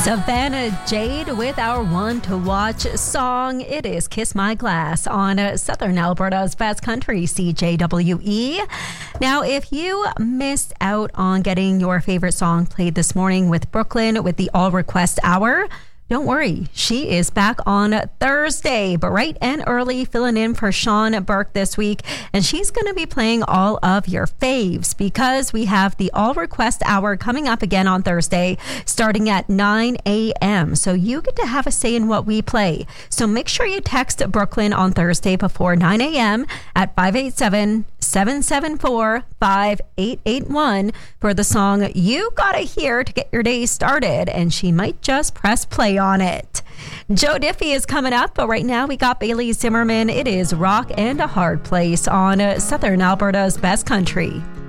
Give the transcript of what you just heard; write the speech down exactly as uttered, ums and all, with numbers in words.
Savannah Jade with our one to watch song. It is Kiss My Glass on Southern Alberta's best country, C J W E. Now, if you missed out on getting your favorite song played this morning with Brooklyn with the All Request Hour, don't worry, she is back on Thursday, bright and early, filling in for Sean Burke this week. And she's going to be playing all of your faves because we have the All Request Hour coming up again on Thursday, starting at nine a.m. So you get to have a say in what we play. So make sure you text Brooklyn on Thursday before nine a.m. at five eight seven, seven seven four, five eight eight one for the song you gotta hear to get your day started. And she might just press play on it. Joe Diffie is coming up, but right now we got Bailey Zimmerman. It is Rock and a Hard Place on Southern Alberta's best country.